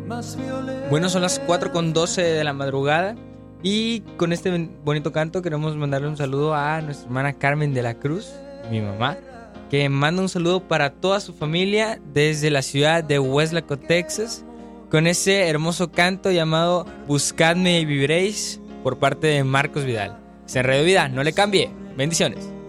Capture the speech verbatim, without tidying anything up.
Bueno, son las cuatro con doce de la madrugada y con este bonito canto queremos mandarle un saludo a nuestra hermana Carmen de la Cruz, mi mamá, que manda un saludo para toda su familia desde la ciudad de Weslaco, Texas, con ese hermoso canto llamado Buscadme y viviréis por parte de Marcos Vidal. Se enredó vida, no le cambie. Bendiciones.